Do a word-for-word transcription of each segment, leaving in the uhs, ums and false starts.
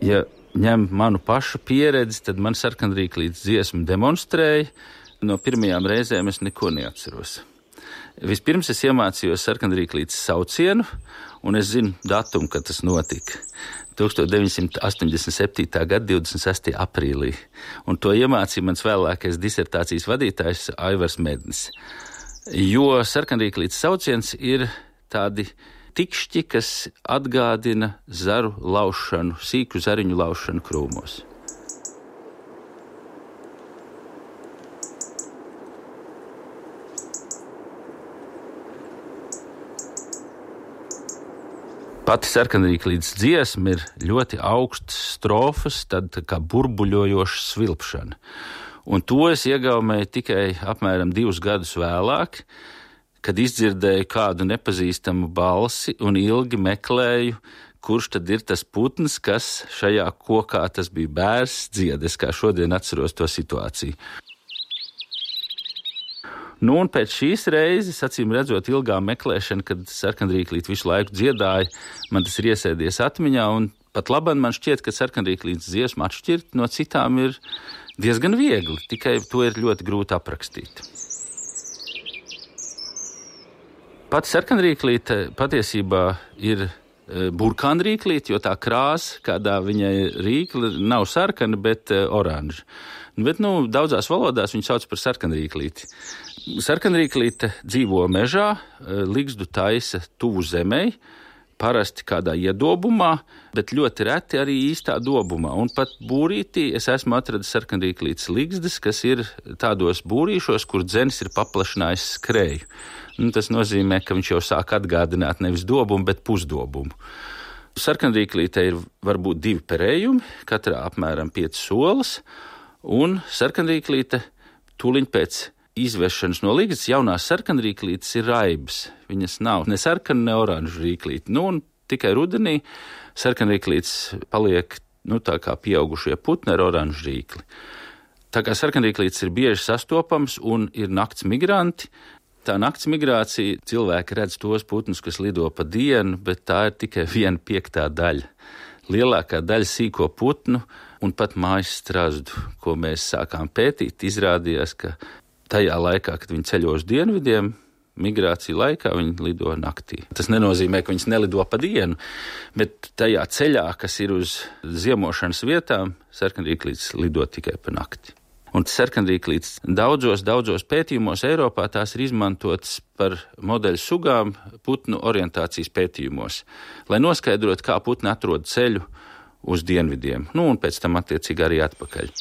Ja ņem manu pašu pieredzi, tad man sarkanrīklītes dziesmu demonstrēja. No pirmajām reizēm es neko neatceros. Vispirms es iemācījos sarkanrīklītes saucienu, un es zinu datumu, kad tas notika. tuldstoš deviņsimt astoņdesmit septītā gada divdesmit sestajā aprīlī. Un to iemācīja mans vēlākais disertācijas vadītājs Aivars Mednis. Jo sarkanrīklītes sauciens ir tādi tikšķi, kas atgādina zaru laušanu, sīku zariņu laušanu krūmos. Pati sarkanrīklītes dziesma ir ļoti augstas strofas, tad kā burbuļojoša svilpšana. Un to es iegaumēju tikai apmēram divus gadus vēlāk, kad izdzirdēju kādu nepazīstamu balsi un ilgi meklēju, kurš tad ir tas putns, kas šajā kokā, tas bija bērs, dzied. Es kā šodien atceros to situāciju. Nu, un pēc šīs reizes, acīm redzot, ilgā meklēšana, kad sarkanrīklīte visu laiku dziedāja, man tas ir iesēdies atmiņā, un pat labam man šķiet, ka sarkanrīklītes dziesma atšķirt no citām ir diezgan viegli, tikai to ir ļoti grūti aprakstīt. Pati sarkanrīklīte patiesībā ir burkānrīklīte, jo tā krāsa, kādā viņai rīkli, nav sarkana, bet oranža. Bet, nu, daudzās valodās viņu sauc par sarkanrīklīti. Sarkanrīklīte dzīvo mežā, ligzdu taisa tuvu zemei, parasti kādā iedobumā, bet ļoti reti arī īstā dobumā. Un pat būrītī es esmu atradis sarkanrīklītes ligzdas, kas ir tādos būrīšos, kur dzenis ir paplašinājis skrēju. Nu, tas nozīmē, ka viņš jau sāk atgādināt nevis dobumu, bet pusdobumu. Sarkanrīklītei ir varbūt divi perējumi, katrā apmēram pieci solas, un sarkanrīklīte tūliņ pēc izvešanas no ligzdas jaunās sarkanrīklītes ir raibas. Viņas nav ne sarkana, ne oranža rīklīte. Nu, un tikai rudenī sarkanrīklītes paliek, nu, tā kā pieaugušie putni ar oranžu rīkli. Tā kā sarkanrīklītes ir bieži sastopams un ir nakts migranti, tā nakts migrācija cilvēki redz tos putnus, kas lido pa dienu, bet tā ir tikai viena piektā daļa. Lielākā daļa sīko putnu un pat mājas strazdu, ko mēs sākām pētīt, izrādījās, ka tajā laikā, kad viņi ceļo uz dienvidiem, migrācija laikā viņi lido naktī. Tas nenozīmē, ka viņas nelido pa dienu, bet tajā ceļā, kas ir uz ziemošanas vietām, sarkanrīklītes lido tikai pa nakti. Un sarkanrīklītes daudzos, daudzos pētījumos Eiropā tās ir izmantotas par modeļu sugām putnu orientācijas pētījumos, lai noskaidrotu, kā putni atrod ceļu uz dienvidiem, nu un pēc tam attiecīgi arī atpakaļ.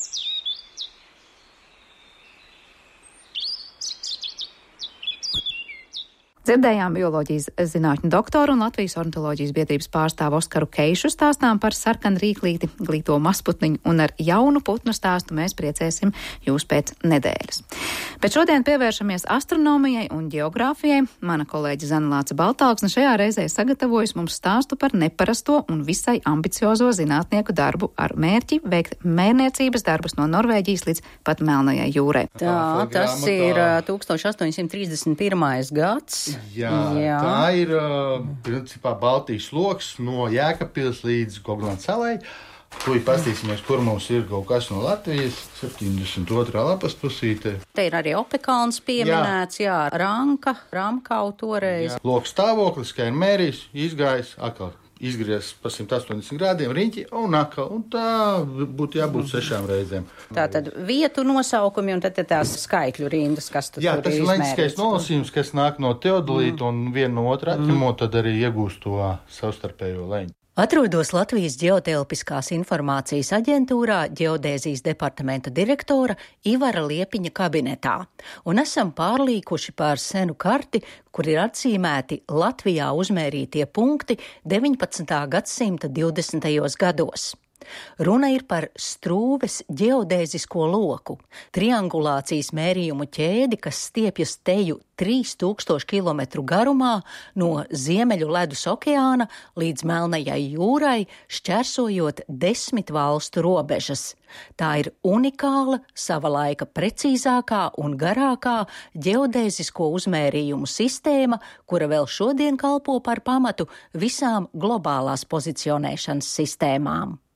Dzirdējām bioloģijas zinātņu doktoru un Latvijas ornitoloģijas biedrības pārstāvu Oskaru Keišu stāstām par sarkanrīklīti, glīto mazputniņu, un ar jaunu putnu stāstu mēs priecēsim jūs pēc nedēļas. Bet šodien pievēršamies astronomijai un geogrāfijai. Mana kolēģe Zana Lāce Baltāksne šajā reizē sagatavojas mums stāstu par neparasto un visai ambiciozo zinātnieku darbu ar mērķi veikt mērniecības darbus no Norvēģijas līdz pat Melnajai jūrai. Tā, tas ir tūkstoš astoņsimt trīsdesmit pirmais gads. Jā, Jā, tā ir principā Baltijas loks no Jēkabpils līdz Goglāna salai. Tur pastīsimies, kur mums ir kaut kas no Latvijas, septiņdesmit otrā lapas pusīte. Te ir arī Opekalns pieminēts, jā, jā Ranka, Ramkau toreiz. Jā. Loks stāvoklis, kā ir mērījis, izgājis, atkal izgriezis pa simt astoņdesmit grādiem riņķi un atkal, un tā būtu jābūt sešām reizēm. Tātad vietu nosaukumi un tad tās skaitļu rindas, kas tu Jā, tur tas ir ir leņķiskais nolasījums, kas nāk no teodolīta mm. un viena no otra atņemot, tad arī iegūst to savstarpējo leņķi. Atrodos Latvijas ģeotelpiskās informācijas aģentūrā ģeodēzijas departamenta direktora Ivara Liepiņa kabinetā un esam pārlīkuši pār senu karti, kur ir atzīmēti Latvijā uzmērītie punkti deviņpadsmitā gadsimta divdesmitajos gados. Runa ir par Strūves ģeodēzisko loku, triangulācijas mērījumu ķēdi, kas stiepjas teju trīs tūkstoši kilometru garumā no Ziemeļu ledus okeāna līdz Melnajai jūrai, šķērsojot desmit valstu robežas. Tā ir unikāla, sava laika precīzākā un garākā ģeodēzisko uzmērījumu sistēma, kura vēl šodien kalpo par pamatu visām globālās pozicionēšanas sistēmām.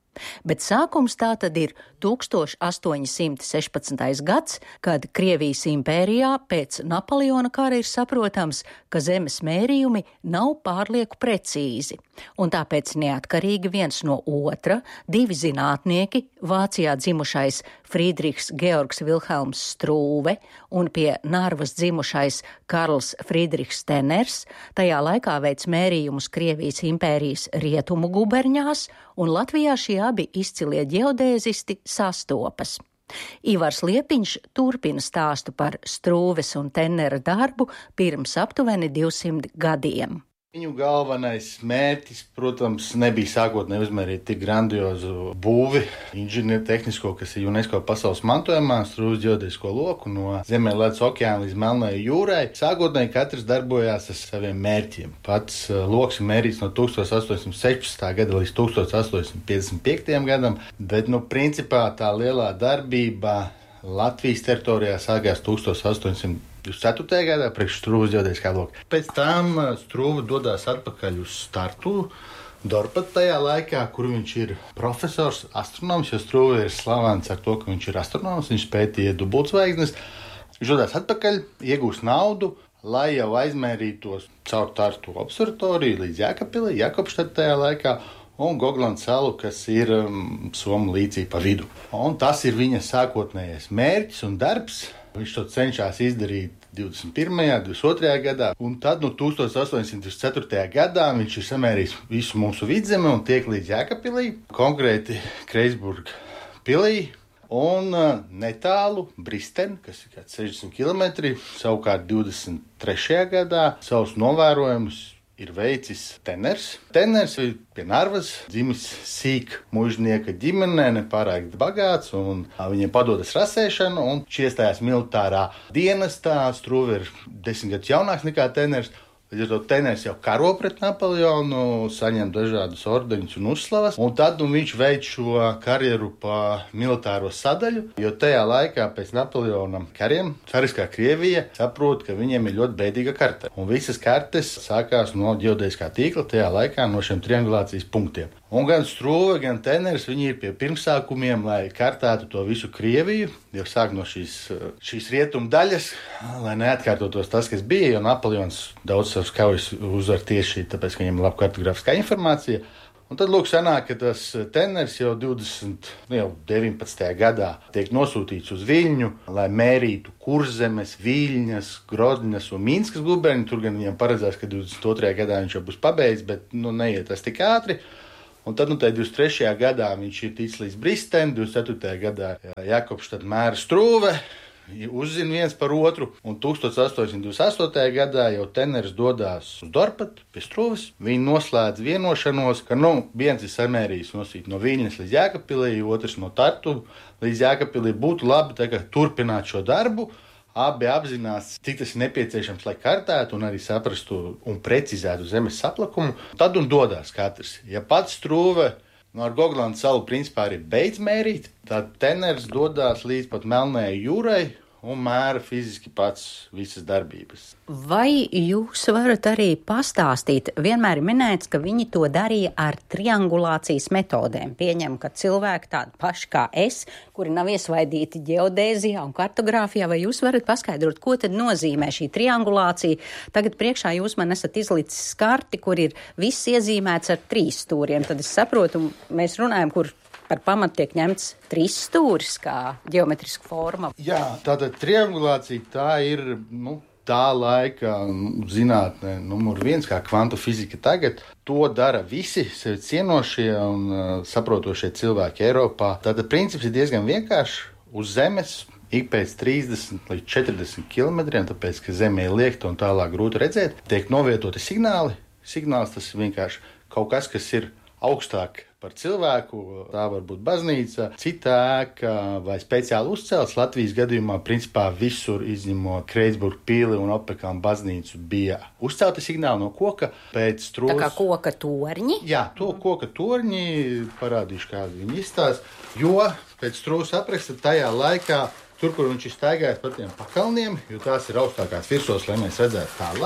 Bet sākums tā tad ir tūkstoš astoņi simti sešpadsmitais gads, kad Krievijas impērijā pēc Napoleona kara ir saprotams, ka zemes mērījumi nav pārlieku precīzi. Un tāpēc neatkarīgi viens no otra divi zinātnieki, Vācijā dzimušais Friedrichs Georgs Vilhelms Strūve un pie Narvas dzimušais Karls Friedrichs Tenners, tajā laikā veic mērījumus Krievijas impērijas rietumu guberņās, un Latvijā šie abi izcilie ģeodēzisti sastopas. Ivars Liepiņš turpina stāstu par Strūves un Tennera darbu pirms aptuveni divsimt gadiem. Viņu galvenais mērķis, protams, nebija sākotnēji uzmērīt tik grandiozu būvi, inženieru tehnisko, kas ir UNESCO pasaules mantojumā, Strūves ģeodēzisko loku no Zemē ledus okeāna līdz Melnajai jūrai. Sākotnēji katrs darbojās ar saviem mērķiem. Pats loks ir mērīts no tūkstoš astoņsimt sešpadsmitā gada līdz tūkstoš astoņsimt piecdesmit piektajam gadam, bet, nu, principā tā lielā darbība Latvijas teritorijā sākās tūkstoš astoņsimt divdesmit ceturtajā gadā priekš Strūves ģeodēziskā loka. Pēc tam Strūve dodās atpakaļ uz startu Dorpat tajā laikā, kur viņš ir profesors, astronoms, jo Strūve ir slavens ar to, ka viņš ir astronoms, viņš pētīja dubultzvaigznes. Viņš dodās atpakaļ, iegūst naudu, lai jau aizmērītos caur Tartu observatoriju līdz Jēkabpilī, Jakobštad tajā laikā, un Goglandas salu, kas ir um, Somu līcī pa vidu. Un tas ir viņa sākotnējais mērķis un darbs. Viņš to cenšas izdarīt divdesmit pirmajā, divdesmit otrajā gadā, un tad no tūkstoš astoņsimt divdesmit ceturtajā gadā viņš ir samērījis visu mūsu vidzemi un tiek līdz Jēkabpilī, konkrēti Kreisburga pilī, un uh, netālu Bristen, kas ir kāds sešdesmit kilometri, savukārt divdesmit trešajā gadā savus novērojumus ir veicis Tenners. Tenners ir pie Narvas, dzimis sīk mužnieka ģimenē, nepārāk bagāts, un viņiem padodas rasēšana, un šie iestājās militārā dienestā. Strūve ir desmit gadus jaunāks nekā Tenners. Līdz ar to Tenners jau karo pret Napoleonu, saņem dažādus ordeņus un uzslavas, un tad nu, viņš veic šo karjeru pa militāro sadaļu, jo tajā laikā pēc Napoleona kariem cariskā Krievija saprot, ka viņiem ir ļoti bēdīga karte. Un visas kartes sākās no ģeodēziskā tīkla tajā laikā no šiem triangulācijas punktiem. Un gan Strūve, gan Tenners, viņi ir pie pirmsākumiem, lai kartētu to visu Krieviju, jau sāk no šīs, šīs rietumu daļas, lai neatkārtotos tas, kas bija, jo Napoleons daudz savus kaujas uzvar tieši tāpēc, ka viņam ir laba kartografiskā informācija. Un tad, lūk, sanāk, ka tas Tenners jau divdesmit, jau deviņpadsmitajā gadā tiek nosūtīts uz Viļņu, lai mērītu Kurzemes, Viļņas, Grodņas un Minskas guberņu. Tur gan viņam paredzēts, ka divdesmit otrajā gadā viņš jau būs pabeidzis, bet nu, neiet tas tik ātri. Un tad, nu, tajā divdesmit trešajā gadā viņš ir ticis līdz Bristeni, divdesmit ceturtajā gadā Jakobštad mēra Strūve, uzzina viens par otru, un tūkstoš astoņsimt divdesmit astotajā gadā jau Tenners dodās uz Dorpatu pie Strūves. Viņi noslēdz vienošanos, ka, nu, viens ir samērījis nosīt no Viļņas līdz Jēkabpilī, otrs no Tartu līdz Jēkabpilī. Būtu labi tagad turpināt šo darbu. Abi apzinās, cik tas ir nepieciešams, lai kartētu un arī saprastu un precizētu zemes saplakumu. Tad un dodās katrs. Ja pats Strūve no ar Goglandas salu principā arī beidz mērīt, tad Tenners dodās līdz pat Melnajai jūrai un mēra fiziski pats visas darbības. Vai jūs varat arī pastāstīt? Vienmēr ir minēts, ka viņi to darīja ar triangulācijas metodēm. Pieņem, ka cilvēki tādi paši kā es, kuri nav iesvaidīti ģeodēzijā un kartogrāfijā, vai jūs varat paskaidrot, ko tad nozīmē šī triangulācija? Tagad priekšā jūs man esat izlicis karti, kur ir viss iezīmēts ar trīs stūriem. Tad es saprotu, mēs runājam, kur par pamatu tiek ņemts trīs stūris kā ģeometriska forma. Jā, tātad triangulācija tā ir, nu, tā laika zinātne numur viens, kā kvantu fizika tagad. To dara visi sevi cienošie un uh, saprotošie cilvēki Eiropā. Tātad princips ir diezgan vienkāršs. Uz Zemes ik pēc trīsdesmit līdz četrdesmit kilometriem, tāpēc, ka Zeme ir liekta un tālāk grūti redzēt, tiek novietoti signāli. Signāls tas ir vienkārši kaut kas, kas ir augstāk par cilvēku, tā var būt baznīca, cita ēka vai speciāli uzcelts. Latvijas gadījumā principā visur izņemot Kreisburgu pili un Opekānu baznīcu bija uzcelti signāli no koka. Pēc Strūves... Tā kā koka torņi? Jā, to koka torņi, parādīšu, kādi viņi izstās, jo pēc Strūves apraksta tajā laikā, tur, kur viņš ir staigājis pa tiem pakalniem, jo tās ir augstākās virsos, lai mēs redzētu tālāk,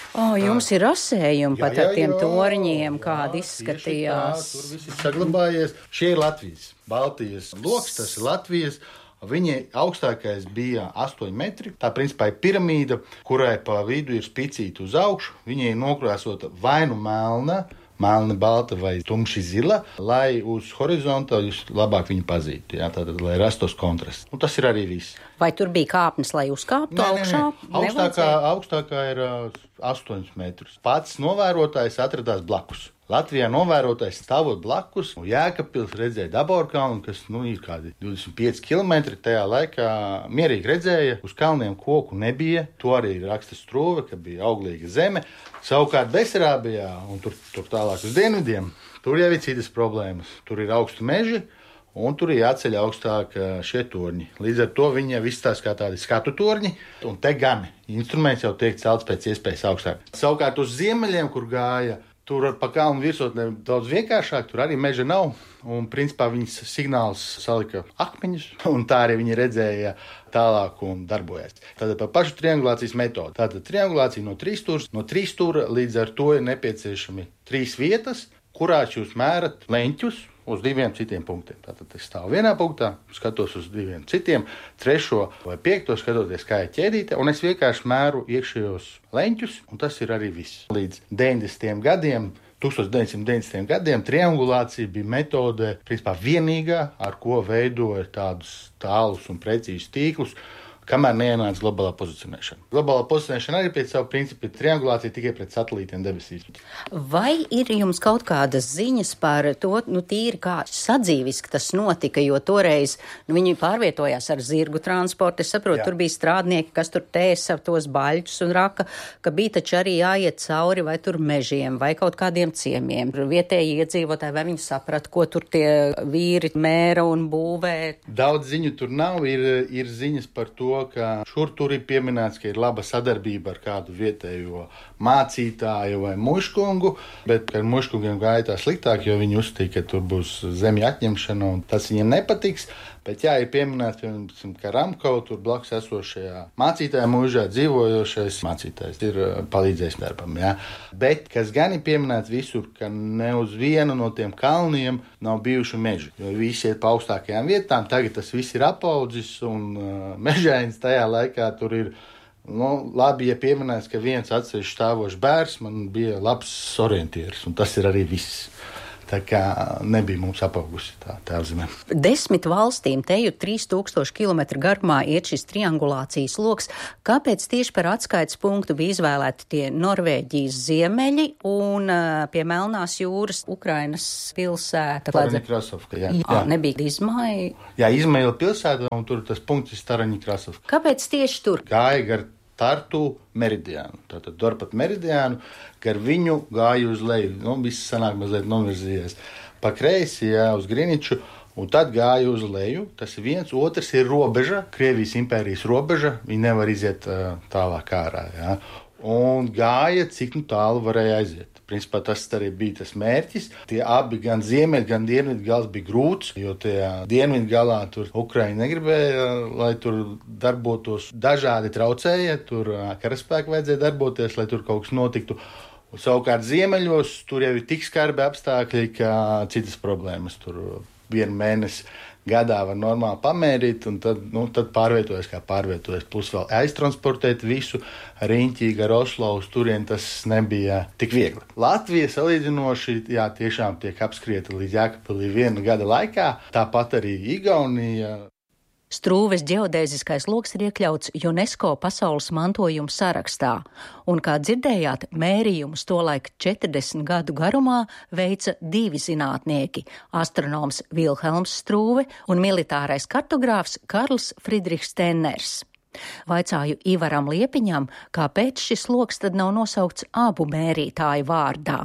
O, jums ir rasējumi pat ar tiem torņiem, jā, kādi izskatījās. Tā, tur viss ir saglabājies. Šie ir Latvijas, Baltijas loks, tas ir Latvijas. Viņa augstākais bija astoņi metri. Tā principā ir piramīda, kurai pa vidu ir spicīta uz augšu. Viņa ir nokrāsota vai nu melna, melna, balta vai tumši zila, lai uz horizonta jūs labāk viņu pazītu. Jā, tātad, lai rastos kontrasts. Un tas ir arī viss. Vai tur bija kāpnes, lai uzkāptu nē, augšā? Nē, nē. Augstākā, augstākā ir uh, astoņi metrus. Pats novērotājs atradās blakus. Latvijā novērotājs stāvot blakus, Jēkabpils redzēja Daborkalnu, kas nu, ir kādi divdesmit pieci kilometri. Tajā laikā mierīgi redzēja, uz kalniem koku nebija. To arī raksta Strūve, ka bija auglīga zeme. Savukārt Besarābijā un tur, tur tālāk uz dienvidiem, tur jau ir citas problēmas. Tur ir augsti meži. Un tur ir jāceļ augstāk šie torņi. Līdz ar to viņi jau izstāsta kā tādi skatu torņi. Un te gan instruments jau tiek celts pēc iespējas augstāk. Savukārt uz ziemeļiem, kur gāja, tur pa kalnu virsotnē daudz vienkāršāk, tur arī meža nav. Un principā viņas signāls salika akmeņus, un tā arī viņi redzēja tālāk un darbojās. Tātad par pašu triangulācijas metodi. Tātad triangulācija no trīs stūra, no trīs stūra līdz ar to ir nepieciešami trīs vietas, kurās jūs mērat leņķus uz diviem citiem punktiem. Tātad es stāvu vienā punktā, skatos uz diviem citiem, trešo vai piekto skatoties, kā ir ķēdīte, un es vienkārši mēru iekšējos leņķus, un tas ir arī viss. Līdz deviņdesmitajiem gadiem, tūkstoš deviņsimt deviņdesmitajiem gadiem, triangulācija bija metode, principā vienīgā, ar ko veidoja tādus tālus un precīzus tīklus, kamēr neienāca globālā pozicionēšana. Globālā pozicionēšana arī pēc savu principu ir triangulācija tikai pret satelītiem debesīs. Vai ir jums kaut kādas ziņas par to, nu tīri kā sadzīviski tas notika, jo toreiz nu, viņi pārvietojās ar zirgu transportu. Es saprotu, Jā. Tur bija strādnieki, kas tur tēsa tos baļķus un raka, ka bija taču arī jāiet cauri vai tur mežiem vai kaut kādiem ciemiem. Vietēji iedzīvotāji, vai viņi saprata, ko tur tie vīri mēra un būvē? Daudz ziņu tur nav, ir, ir ziņas par to, ka šur tur ir pieminēts, ka ir laba sadarbība ar kādu vietējo mācītāju vai muškungu, bet ar muškungiem gāja tā sliktāk, jo viņi uzstīja, ka tur būs zemju atņemšana un tas viņiem nepatiks. Bet jā, ir pieminēts, piemēram, ka Ramko tur blakus esošajā mācītāja mūžā dzīvojošais mācītājs ir palīdzējis darbam. Jā. Bet, kas gan ir pieminēts visur, ka ne uz vienu no tiem kalniem nav bijuši meži, jo visi iet pa augstākajām vietām, tagad tas viss ir apaudzis un uh, mežains tajā laikā tur ir. Nu, labi, ja pieminēts, ka viens atsevišķi stāvošs bērs man bija labs orientieris, un tas ir arī viss. Tā kā nebija mums apaugusi tā tēvzeme. Desmit valstīm teju trīs tūkstoši kilometru garumā iet šis triangulācijas loks. Kāpēc tieši par atskaites punktu bija izvēlēti tie Norvēģijas ziemeļi un pie Melnās jūras Ukrainas pilsēta? Staraņikrasovka, jā. jā. Nebija Izmaila? Jā, Izmaila pilsēta, un tur tas punkts ir Staraņikrasovka. Kāpēc tieši tur? Gāja gar Tartu meridiānu, tātad Dorpat meridiānu, gar viņu gāju uz leju. Nu, viss sanāk mazliet novirzījies pa kreisi, jā, uz Griniču, un tad gāju uz leju. Tas ir viens, otrs ir robeža, Krievijas impērijas robeža, viņi nevar iziet uh, tālāk ārā, jā. Un gāja, cik nu tālu varēja aiziet. Principā tas arī bija tas mērķis. Tie abi, gan ziemeļ, gan dienvidu gals bija grūts, jo tajā dienvidu galā tur Ukraina negribēja, lai tur darbotos dažādi traucēji, tur karaspēki vajadzēja darboties, lai tur kaut kas notiktu. Un savukārt ziemeļos tur jau ir tik skarbi apstākļi, ka citas problēmas tur vienu mēnesi gadā var normāli pamērīt, un tad, nu, tad pārvietojas, kā pārvietojas. Plus vēl aiztransportēt visu riņķī gar Oslo uz turien, tas nebija tik viegli. Latvija salīdzinoši, jā, tiešām tiek apskrieta līdz Jēkabpilī viena gada laikā, tāpat arī Igaunija. Strūves ģeodēziskais loks ir iekļauts UNESCO pasaules mantojuma sarakstā, un, kā dzirdējāt, mērījumus tolaik četrdesmit gadu garumā veica divi zinātnieki – astronoms Vilhelms Strūve un militārais kartogrāfs Karls Friedrichs Tenners. Vaicāju Ivaram Liepiņam, kāpēc šis loks tad nav nosaukts abu mērītāju vārdā.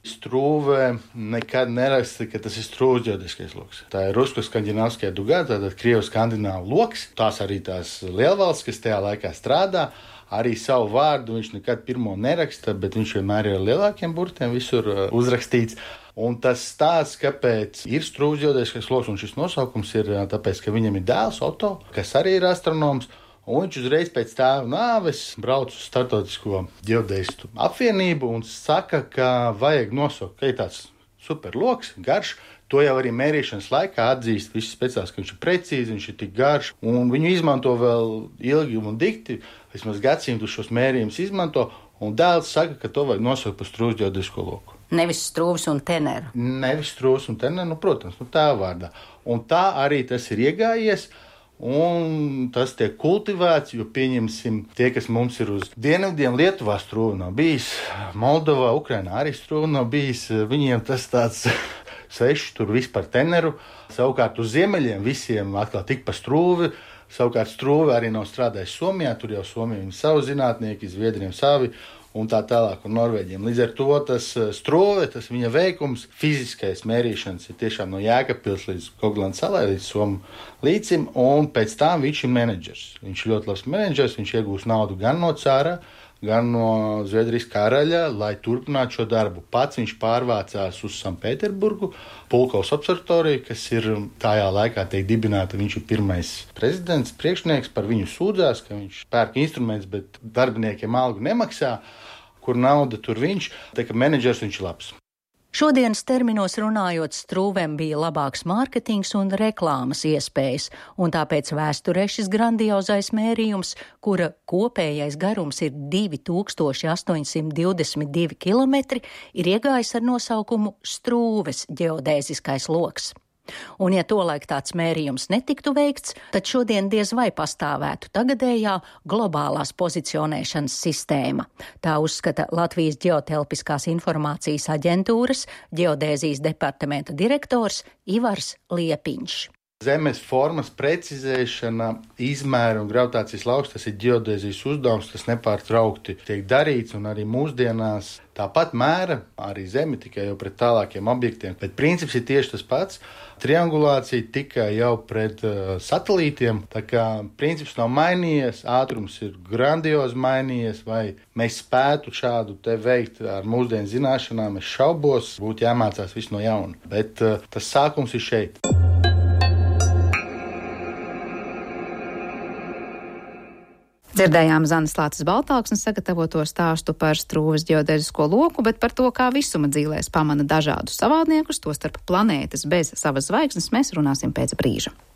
Strūve nekad neraksta, ka tas ir Strūves ģeodēziskais loks. Tā ir Rusko-Skandināvskajā dugā, tātad Krievu-Skandināvu loks. Tās arī tās lielvalsts, kas tajā laikā strādā, arī savu vārdu viņš nekad pirmo neraksta, bet viņš vienmēr ir ar lielākiem burtiem visur uzrakstīts. Un tas stāsts, kāpēc ir Strūves ģeodēziskais loks, un šis nosaukums ir tāpēc, ka viņam ir dēls Otto, kas arī ir astronoms. Un viņš uzreiz pēc tēva nāves brauc uz Startautisko ģeodēzistu apvienību un saka, ka vajag nosaukt, ka ir tāds superloks, garš. To jau arī mērīšanas laikā atzīst visi speciālisti, ka viņš ir precīzi, viņš ir tik garš. Un viņu izmanto vēl ilgi un dikti, vismaz gadsimtus šos mērījumus izmanto. Un dēls saka, ka to vajag nosaukt par Strūves ģeodēzisko loku. Nevis Strūves un Teneru. Nevis Strūves un Teneru, nu, protams, nu, tā vārdā. Un tā arī tas ir iegājies. Un tas tiek kultivēts, jo, pieņemsim, tie, kas mums ir uz dienvidiem, Lietuvā Strūve nav bijis, Moldovā, Ukrainā arī Strūve nav bijis, viņiem tas tāds sveši, tur vispār Teneru. Savukārt uz ziemeļiem visiem atkal tik pa Strūvi, savukārt Strūve arī nav strādājis Somijā, tur jau Somijam ir savu zinātnieki, Zviedriem savi, un tā tālāk, un Norvēģiem. Līdz ar to tas Strūve, tas viņa veikums, fiziskais mērīšanas ir tiešām no Jēkabpils līdz Goglandas salai, līdz Somu līcim, un pēc tam viņš ir menedžers. Viņš ir ļoti labs menedžers, viņš iegūst naudu gan no cāra, gan no Zviedrijas karaļa, lai turpinātu šo darbu. Pats viņš pārvācās uz Sanpēterburgu, Pulkovas observatoriju, kas ir tajā laikā tiek dibināta. Viņš ir pirmais prezidents, priekšnieks, par viņu sūdzās, ka viņš pērk instruments, bet darbiniekiem algu nemaksā, kur nauda tur viņš, tā kā menedžers viņš ir labs. Šodienas terminos runājot, Strūvēm bija labāks mārketings un reklāmas iespējas, un tāpēc vēsturē šis grandiozais mērījums, kura kopējais garums ir divi tūkstoši astoņsimt divdesmit divi kilometri, ir iegājis ar nosaukumu Strūves ģeodēziskais loks. Un ja tolaik tāds mērījums netiktu veikts, tad šodien diez vai pastāvētu tagadējā globālās pozicionēšanas sistēma. Tā uzskata Latvijas Ģeotelpiskās informācijas aģentūras ģeodēzijas departamenta direktors Ivars Liepiņš. Zemes formas precizēšana, izmēra un gravitācijas lauks, tas ir ģeodēzijas uzdevums, kas nepārtraukti tiek darīts, un arī mūsdienās tāpat mēra arī Zemi, tikai jau pret tālākiem objektiem. Bet princips ir tieši tas pats. Triangulācija tikai jau pret uh, satelītiem, tā kā princips nav mainījies, ātrums ir grandiozi mainījies, vai mēs spētu šādu te veikt ar mūsdienu zināšanām, es šaubos, būtu jāmācās viss no jauna. Bet uh, tas sākums ir šeit. Dzirdējām Zanes Lāces Baltāksnes sagatavoto stāstu par Strūves ģeodēzisko loku, bet par to, kā visuma dzīvēs pamana dažādus savādniekus, tostarp planētas bez savas zvaigznes, mēs runāsim pēc brīža.